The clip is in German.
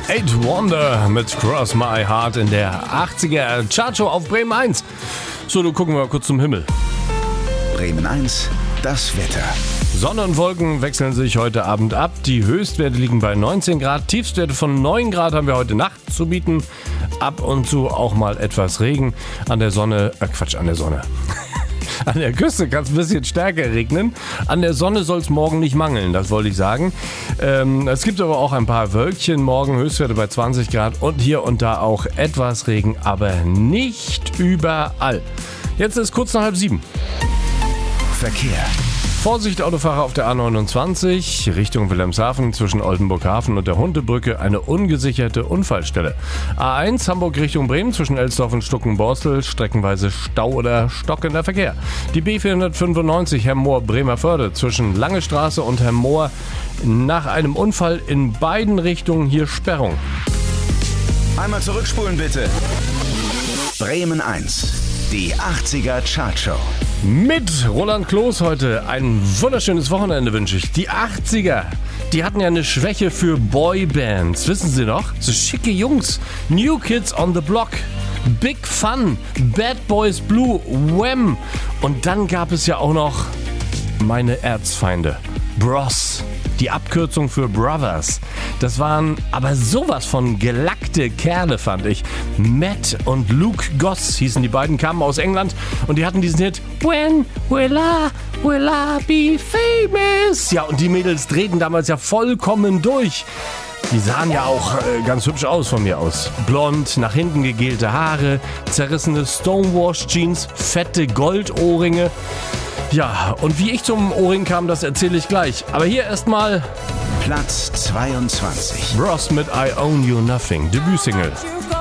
Eight Wonder mit Cross My Heart in der 80er Chartshow auf Bremen 1. So, du gucken wir mal kurz zum Himmel. Bremen 1, das Wetter. Sonne und Wolken wechseln sich heute Abend ab. Die Höchstwerte liegen bei 19 Grad. Tiefstwerte von 9 Grad haben wir heute Nacht zu bieten. Ab und zu auch mal etwas Regen. An der Sonne, an der Sonne. An der Küste kann es ein bisschen stärker regnen. An der Sonne soll es morgen nicht mangeln, das wollte ich sagen. Es gibt aber auch ein paar Wölkchen morgen, Höchstwerte bei 20 Grad und hier und da auch etwas Regen, aber nicht überall. Jetzt ist kurz nach 6:30. Verkehr. Vorsicht Autofahrer auf der A29 Richtung Wilhelmshaven zwischen Oldenburghafen und der Hundebrücke eine ungesicherte Unfallstelle. A1 Hamburg Richtung Bremen zwischen Elsdorf und Stuckenborstel streckenweise Stau oder stockender Verkehr. Die B495 Hemmoor-Bremervörde zwischen Lange Straße und Hemmoor nach einem Unfall in beiden Richtungen hier Sperrung. Einmal zurückspulen bitte. Bremen 1, die 80er Chartshow. Mit Roland Kloß heute ein wunderschönes Wochenende wünsche ich. Die 80er, die hatten ja eine Schwäche für Boybands, wissen Sie noch? So schicke Jungs, New Kids on the Block, Big Fun, Bad Boys Blue, Wham! Und dann gab es ja auch noch meine Erzfeinde, Bros. Die Abkürzung für Brothers. Das waren aber sowas von gelackte Kerle, fand ich. Matt und Luke Goss hießen die beiden, kamen aus England und die hatten diesen Hit When will I be famous? Ja, und die Mädels drehten damals ja vollkommen durch. Die sahen ja auch ganz hübsch aus von mir aus. Blond, nach hinten gegelte Haare, zerrissene Stonewash-Jeans, fette Goldohrringe. Ja, und wie ich zum Ohrring kam, das erzähle ich gleich. Aber hier erstmal Platz 22. Bros mit I Own You Nothing, Debütsingle. You